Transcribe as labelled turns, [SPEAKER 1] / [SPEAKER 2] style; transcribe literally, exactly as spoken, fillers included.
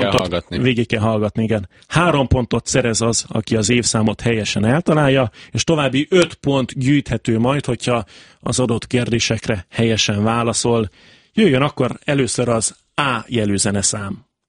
[SPEAKER 1] pontot
[SPEAKER 2] hallgatni.
[SPEAKER 1] végig kell hallgatni, igen. Három pontot szerez az, aki az évszámot helyesen eltalálja, és további öt pont gyűjthető majd, hogyha az adott kérdésekre helyesen válaszol. Jöjjön akkor először az A jelű zeneszám.